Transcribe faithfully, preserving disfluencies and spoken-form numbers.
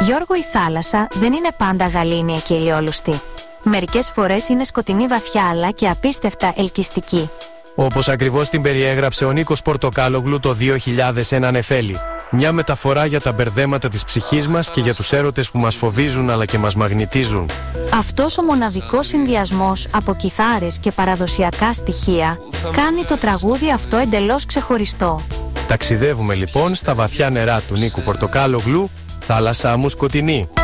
Γιώργο, η θάλασσα δεν είναι πάντα γαλήνια και ηλιόλουστη. Μερικές φορές είναι σκοτεινή βαθιά αλλά και απίστευτα ελκυστική. Όπως ακριβώς την περιέγραψε ο Νίκος Πορτοκάλογλου το δύο χιλιάδες ένα Νεφέλη. Μια μεταφορά για τα μπερδέματα της ψυχής μας και για τους έρωτες που μας φοβίζουν αλλά και μας μαγνητίζουν. Αυτός ο μοναδικός συνδυασμός από κιθάρες και παραδοσιακά στοιχεία κάνει το τραγούδι αυτό εντελώς ξεχωριστό. Ταξιδεύουμε λοιπόν στα βαθιά νερά του Νίκου Πορτοκάλογλου, θάλασσά μου σκοτεινή.